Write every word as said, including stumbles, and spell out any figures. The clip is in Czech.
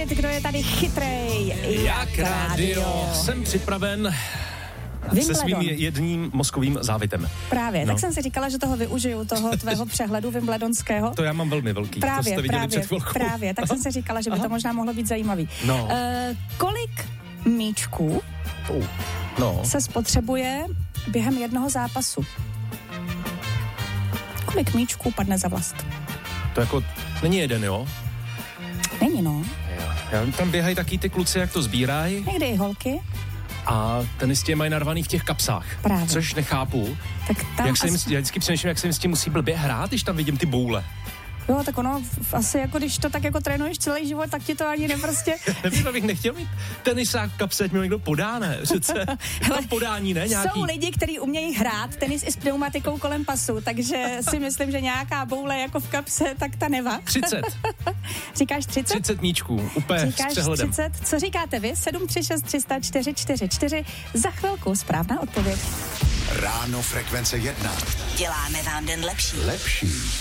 Kdo je tady chytrej? Jak rádio. Jsem připraven se svým jedním mozkovým závitem. Právě, no. Tak jsem si říkala, že toho využiju, toho tvého přehledu wimbledonského. To já mám velmi velký, právě, to jste viděli právě, před chvilkou. Právě, tak jsem si říkala, že by Aha. to možná mohlo být zajímavý. No. Uh, kolik míčků uh. no. se spotřebuje během jednoho zápasu? Kolik míčků padne za vlast? To jako není jeden, jo? Není, no. Já, tam běhají taky ty kluci, jak to sbírají. Někdy i holky. A tenisti je mají narvaný v těch kapsách. Právě. Což nechápu. Tak tam jak se jim, aspoň... Já vždycky přemýšlím, jak se jim s tím musí blbě hrát, když tam vidím ty boule. Jo, tak ono, asi jako když to tak jako trénuješ celý život, tak ti to ani neprostě... Nevím, abych nechtěl mít tenisák v kapse, ať mi někdo podá, ne? Přece tam podání, ne? Nějaký. Jsou lidi, kteří umějí hrát tenis i s pneumatikou kolem pasu, takže si myslím, že nějaká boule jako v kapse, tak ta neva. třicet. Říkáš třicet? třicet míčků, úplně Říkáš s přehledem. třicet? Co říkáte vy? sedm tři šest tři sta čtyři čtyři čtyři. Za chvilku správná odpověď. Ráno Frekvence jedna. Děláme vám den lepší. Lepší.